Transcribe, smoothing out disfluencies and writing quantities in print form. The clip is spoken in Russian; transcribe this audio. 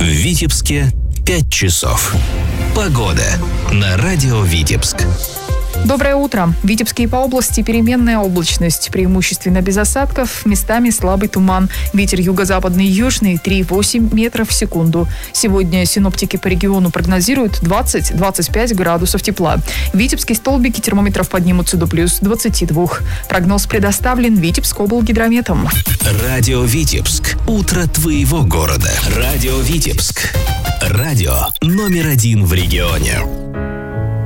Витебске 5 часов. Погода на радио Витебск. Доброе утро. В Витебске и по области переменная облачность, преимущественно без осадков, местами слабый туман. Ветер юго-западный и южный 3,8 метров в секунду. Сегодня синоптики по региону прогнозируют 20-25 градусов тепла. В Витебске столбики термометров поднимутся до плюс 22. Прогноз предоставлен Витебскоблгидрометом. Радио Витебск. Утро твоего города. Радио Витебск. Радио номер 1 в регионе.